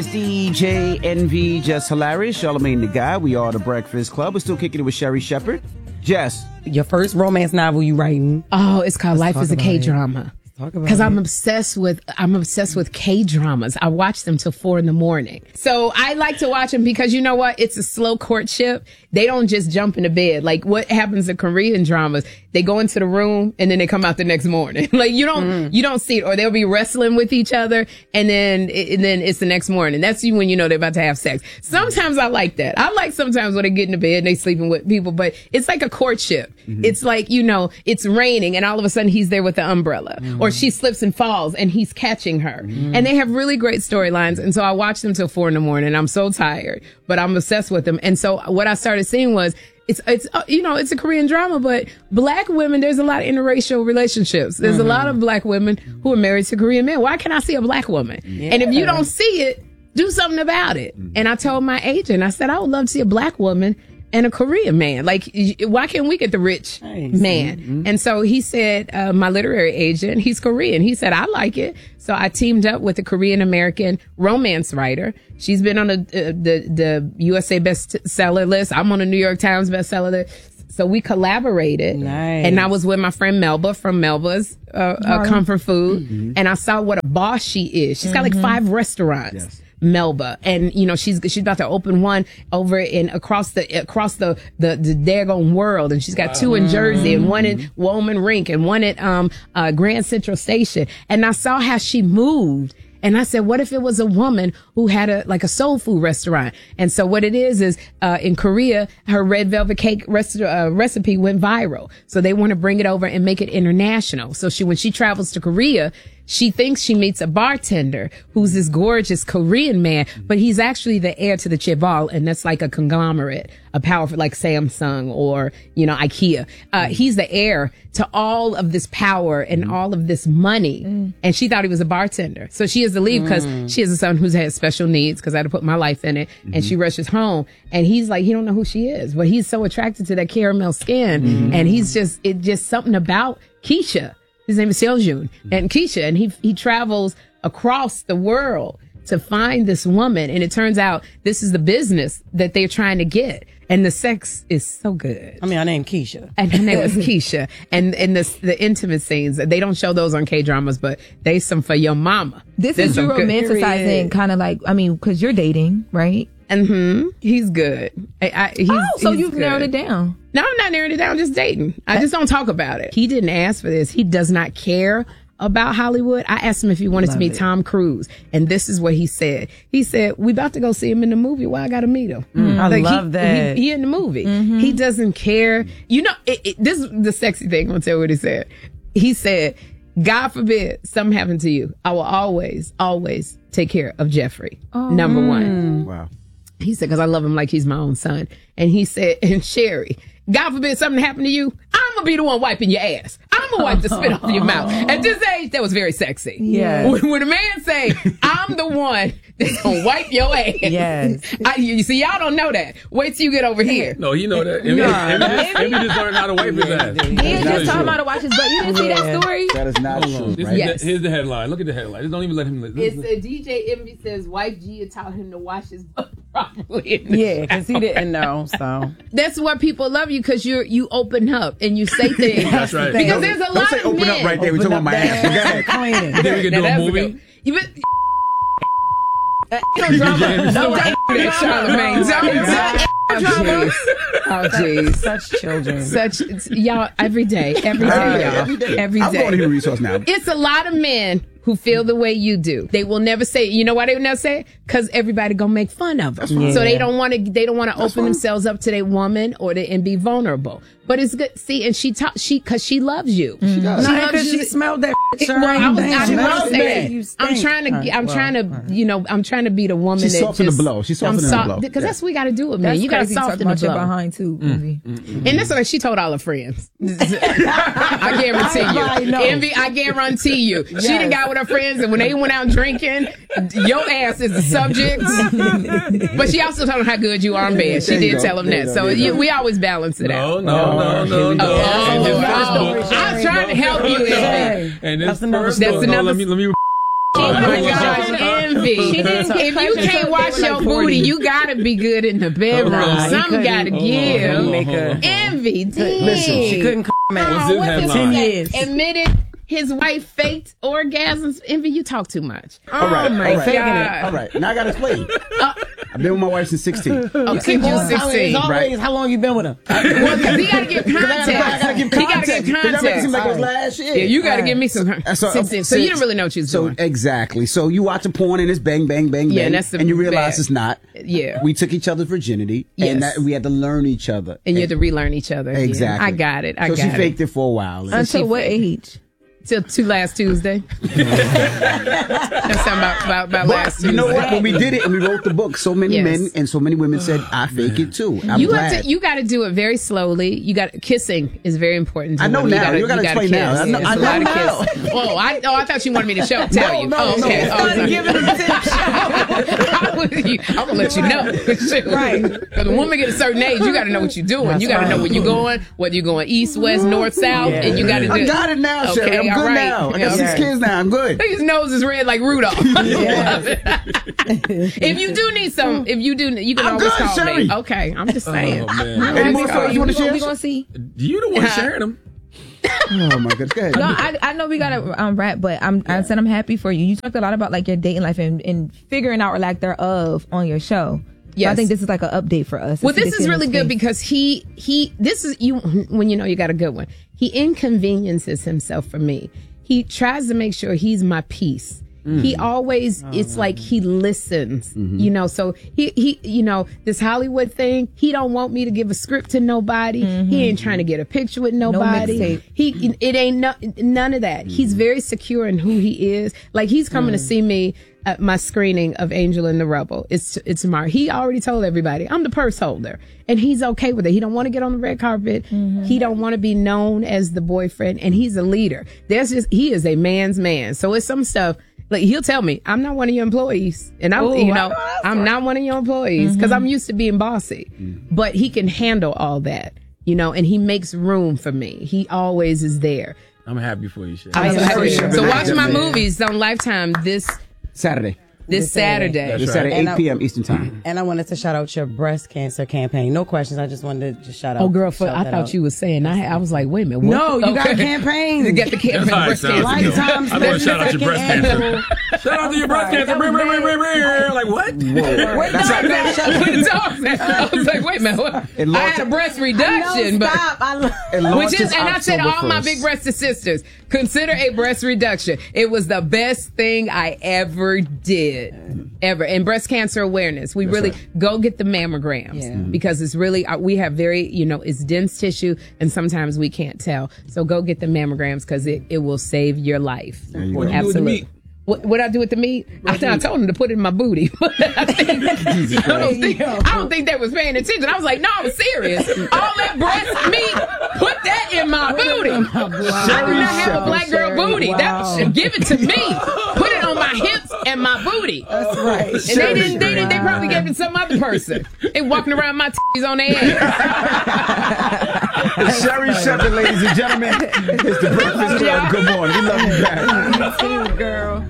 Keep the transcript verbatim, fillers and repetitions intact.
D J Envy, Jess Hilarious, Charlamagne the Guy. We are the Breakfast Club. We're still kicking it with Sherry Shepherd. Jess. Your first romance novel you writing? Oh, it's called Let's Life is a K-Drama. Because I'm obsessed with I'm obsessed with K-dramas. I watch them till four in the morning. So I like to watch them because you know what? It's a slow courtship. They don't just jump into bed. Like what happens in Korean dramas? They go into the room and then they come out the next morning. Like you don't mm. you don't see it, or they'll be wrestling with each other and then and then it's the next morning. That's when you know they're about to have sex. Sometimes I like that. I like sometimes when they get into bed and they sleeping with people, but it's like a courtship. Mm-hmm. It's like, you know, it's raining and all of a sudden he's there with the umbrella. Mm-hmm. Or she slips and falls and he's catching her. Mm. And they have really great storylines. And so I watch them till four in the morning. I'm so tired, but I'm obsessed with them. And so what I started seeing was it's, it's, uh, you know, it's a Korean drama, but black women, there's a lot of interracial relationships. There's mm-hmm. a lot of black women who are married to Korean men. Why can't I see a black woman? Yeah. And if you don't see it, do something about it. Mm-hmm. And I told my agent, I said, I would love to see a black woman and a Korean man. Like, why can't we get the rich nice. man? Mm-hmm. And so he said, uh, my literary agent, he's Korean. He said, I like it. So I teamed up with a Korean American romance writer. She's been on the, uh, the, the U S A bestseller list. I'm on the New York Times bestseller list. So we collaborated. Nice. And I was with my friend Melba from Melba's uh, uh, Comfort Food. Mm-hmm. And I saw what a boss she is. She's got like mm-hmm. five restaurants. Yes. Melba, and you know she's she's about to open one over in across the across the the, the daggone world, and she's got wow. two in Jersey and one in Woolman Rink and one at um uh, Grand Central Station. And I saw how she moved. And I said, what if it was a woman who had a, like a soul food restaurant? And so what it is, is, uh, in Korea, her red velvet cake rest- uh, recipe went viral. So they want to bring it over and make it international. So she, when she travels to Korea, she thinks she meets a bartender who's this gorgeous Korean man, but he's actually the heir to the chaebol, and that's like a conglomerate, a powerful, like Samsung or, you know, IKEA. Uh, he's the heir to all of this power and mm. all of this money. Mm. And she thought he was a bartender. So she has to leave because mm. she has a son who's had special needs because I had to put my life in it. Mm-hmm. And she rushes home. And he's like, he don't know who she is, but he's so attracted to that caramel skin. Mm. And he's just, it just something about Keisha. His name is Seoljun and Keisha, and he he travels across the world to find this woman. And it turns out this is the business that they're trying to get. And the sex is so good. I mean, her name Keisha. And her name was Keisha. And and the the intimate scenes, they don't show those on K-dramas, but they some for your mama. This There's is you romanticizing, kind of like, I mean, because you're dating, right? Mm-hmm. He's good. I, I, he's, oh, so he's you've good. narrowed it down. No, I'm not narrowing it down, just dating. I just don't talk about it. He didn't ask for this. He does not care about Hollywood. I asked him if he wanted Love to meet it. Tom Cruise, and this is what he said. He said, we about to go see him in the movie. Why I got to meet him? Mm, I like love he, that. He, he in the movie. Mm-hmm. He doesn't care. You know, it, it, this is the sexy thing. I'm going to tell you what he said. He said, God forbid something happened to you. I will always, always take care of Jeffrey. Oh. Number one. Wow. He said, because I love him like he's my own son. And he said, and Sherry, God forbid something happened to you, I'm going to be the one wiping your ass. I'm going to wipe the spit off your mouth. At this age, that was very sexy. Yeah. When, when a man say, I'm the one that's going to wipe your ass. Yes. I, you see, y'all don't know that. Wait till you get over here. No, you know that. Emmy, no. Emmy, just, Emmy just learned how to wipe his ass. He is just talking about to watch his butt. You didn't see Yeah. that story? That is not true. This Right? is Yes. the, here's the headline. Look at the headline. Just don't even let him listen. It's uh, D J Envy says, wife Gia taught him to wash his butt properly. Yeah, because he didn't know, so. That's why people love you, because you you open up and you say things. That's right. Because Don't- there's a don't lot say of open men. up right there. We're talking about my ass. Go ahead. Cleaning. Then we can Now do a that's movie. good. You bet- No drama. No Charlamagne. No drama. Oh, jeez. Such children. Such, it's- y'all, every day, every day, y'all. Every I'm going to day. human resource now. It's a lot of men who feel the way you do. They will never say it. You know why they will never say it? Because everybody gonna make fun of them. fine. So they Yeah. don't want to. They don't want to open fine. themselves up to their woman or to, and be vulnerable. But it's good. See, and she talk. She because she loves you. She does. No, loves because you. she smelled that. It- well, I was, I She was loves saying, that. You I'm stink. trying to, All right, I'm well, trying to, all right. you know, I'm trying to be the woman She's that soften the just, blow. She's I'm softening the blow. Because Yeah. that's what we got to do with men. That's You got to crazy talking soften the about your blow. behind too, Envy. And that's what she told all her friends. I guarantee I you. know. Envy, I guarantee you. She done got with her friends, and when they went out drinking, your ass is the subject. But she also told them how good you are in bed. She There you did go. tell them There you that. go. So There you you, go. we always balance it No, out. no, no, no, no. Oh, And this oh, first oh, book- I'm trying to help you, Envy. And this That's another first That's book, another- no, let me, let me Oh my Oh, gosh, Envy. She didn't If you can't wash your booty, you gotta be good in the bedroom. Nah, he Something gotta couldn't give. make her- Envy, dang. Listen, She couldn't come Oh, man. What's this what headline? this Ten say? years. Admitted his wife faked orgasms. Envy, you talk too much. All right, Oh my all right, God. all right. Now I gotta explain. I've been with my wife since sixteen. Oh, since you It's sixteen. always Right. how long you been with him. Well, 'cause he gotta give context. I gotta give He gotta context. give 'Cause that makes it context. seem like it was last year. Yeah, you gotta give me some. Uh, so, uh, sixteen. So you since- didn't really know what you was so, doing. Exactly. So you watch a porn and it's bang, bang, bang, bang. Yeah, and that's the and you realize bad. it's not. Yeah. We took each other's virginity. Yes. And that, we had to learn each other. And you had to relearn each other. again. Exactly. I got it. I so got she it. faked it for a while. And Until what age? Till to last Tuesday. That's something about, about, about But last Tuesday. you know what? When we did it and we wrote the book, so many Yes. men and so many women said, I fake it too. I'm you glad. have to. You got to do it very slowly. You got kissing is very important. To I know women. now. You gotta explain kiss. now. I know- It's I a know lot now. of kiss. Oh, I oh I thought you wanted me to show tell No, you. no, oh, no. okay. Oh, Started sorry. giving him tips. I would- you- I'm gonna let you know. Right. Because when woman get a certain age, you got to know what you're doing. you got to know where you're going, whether you're going east, west, north, south, and you got to do. I got it now, Okay, Sherry. I'm all good right. now. I got Yeah, six okay. kids now. I'm good. His nose is red like Rudolph. If you do need some, if you do, you can I'm always good, call Sherry. me. Okay, I'm just saying. Oh, man. Any more stories you want to share? We gonna see. You the one sharing them. Oh my goodness. Go ahead. No, I, I know we gotta um, wrap, but I'm I said I'm happy for you. You talked a lot about like your dating life and, and figuring out or lack thereof on your show. So I Yes. think this is like an update for us. Well, to this get is in really the good space. because he he this is you when you know you got a good one. He inconveniences himself for me. He tries to make sure he's my peace. He always, it's like he listens, you know, so he, he, you know, this Hollywood thing, he don't want me to give a script to nobody. He ain't trying to get a picture with nobody. mixtape. He, it ain't no, none of that. He's very secure in who he is. Like he's coming to see me at my screening of Angel and the Rebel. It's, it's tomorrow. He already told everybody I'm the purse holder and he's okay with it. He don't want to get on the red carpet. He don't want to be known as the boyfriend and he's a leader. There's just, he is a man's man. So it's some stuff. Like he'll tell me, I'm not one of your employees, and I'm, Ooh, you I know, know that's I'm right. not one of your employees because I'm used to being bossy. But he can handle all that, you know, and he makes room for me. He always is there. I'm happy for you, Shay. I'm so happy. sure. So watch my Yeah. movies on Lifetime this Saturday. this Saturday. That's This right. Saturday, And eight I- p.m. Eastern Time. And I wanted to shout out your breast cancer campaign. No questions. I just wanted to just shout out. Oh, girl, for, shout I that thought out. you was saying I. I was like, wait a minute. What? No, you got a Okay. campaign. You got the campaign. That's how it breast sounds. cancer. Lifetime's I want to shout out your breast second cancer. annual- Shout out to your breast cancer. Brr, brr, brr, brr, brr. Like what? Where That's dogs right. at? Shut up. What the dog said. I was like, wait a minute. What? It I launched- had a breast No, reduction, but. stop. I love It Which launches is, and I said to October all my first. big breasted sisters, consider a breast reduction. It was the best thing I ever did, ever. And breast cancer awareness. We really right. go get the mammograms Yeah. because it's really, uh, we have very, you know, it's dense tissue and sometimes we can't tell. So go get the mammograms because it, it will save your life. you go. What you do with the Absolutely. meat? What what I do with the meat? I, think I told him to put it in my booty. But I, think, I don't think I don't think they was paying attention. I was like, no, I'm serious. All that breast meat, put that in my booty. I do not have a black girl booty. That give it to me. Put it on my hips and my booty. That's right. And they didn't. They didn't. They probably gave it to some other person. They walking around my titties on their ass. Sherry Shepherd, ladies and gentlemen. It's the Breakfast Club. Good morning. We love you back. You too, girl.